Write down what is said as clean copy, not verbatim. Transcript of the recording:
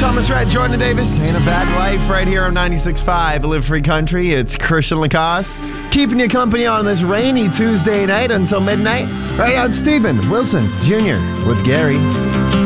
Thomas Rhett, Jordan Davis, Ain't a Bad Life right here on 96.5 Live Free Country. It's Christian Lacoste keeping you company on this rainy Tuesday night until midnight. Right out, Stephen Wilson Jr. with Gary.